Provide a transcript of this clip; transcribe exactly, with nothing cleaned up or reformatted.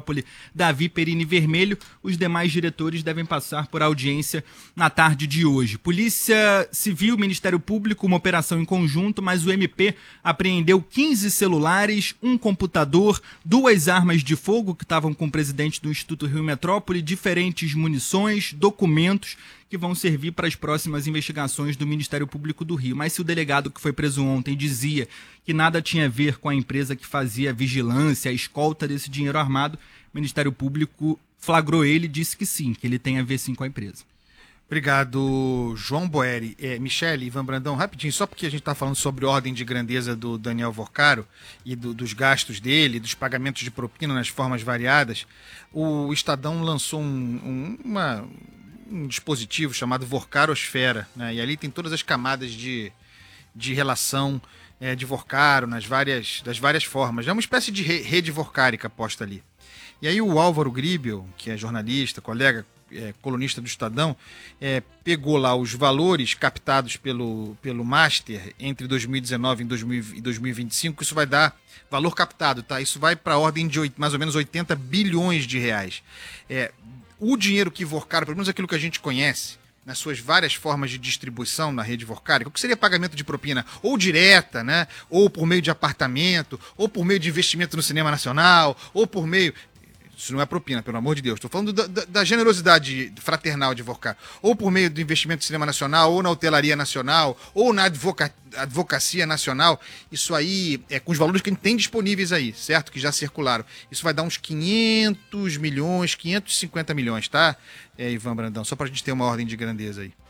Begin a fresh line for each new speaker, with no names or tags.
Metrópole, Davi Perini Vermelho. Os demais diretores devem passar por audiência na tarde de hoje. Polícia Civil, Ministério Público, uma operação em conjunto, mas o M P apreendeu quinze celulares, um computador, duas armas de fogo que estavam com o presidente do Instituto Rio Metrópole, diferentes munições, documentos que vão servir para as próximas investigações do Ministério Público do Rio. Mas se o delegado que foi preso ontem dizia que nada tinha a ver com a empresa que fazia a vigilância, a escolta desse dinheiro armado, o Ministério Público flagrou ele e disse que sim, que ele tem a ver sim com a empresa.
Obrigado, João Boeri. É, Michele, Ivan Brandão, rapidinho, só porque a gente está falando sobre ordem de grandeza do Daniel Vorcaro e do, dos gastos dele, dos pagamentos de propina nas formas variadas, o Estadão lançou um, um, uma... um dispositivo chamado Vorcarosfera, né? E ali tem todas as camadas de, de relação é, de Vorcaro nas várias, das várias formas. É uma espécie de re, rede vorcárica posta ali. E aí o Álvaro Gribel, que é jornalista, colega, é, colunista do Estadão, é, pegou lá os valores captados pelo, pelo Master entre dois mil e dezenove e dois mil e vinte e cinco, isso vai dar valor captado, tá? Isso vai para a ordem de oito, mais ou menos oitenta bilhões de reais. É, O dinheiro que Vorcaro, pelo menos aquilo que a gente conhece, nas suas várias formas de distribuição na rede vorcárica, o que seria pagamento de propina ou direta, né? Ou por meio de apartamento, ou por meio de investimento no cinema nacional, ou por meio... Isso não é propina, pelo amor de Deus. Estou falando da, da, da generosidade fraternal de Vorcaro. Ou por meio do investimento no cinema nacional, ou na hotelaria nacional, ou na advoca, advocacia nacional. Isso aí é com os valores que a gente tem disponíveis aí, certo? Que já circularam. Isso vai dar uns quinhentos milhões, quinhentos e cinquenta milhões, tá? É, Ivan Brandão, só para a gente ter uma ordem de grandeza aí.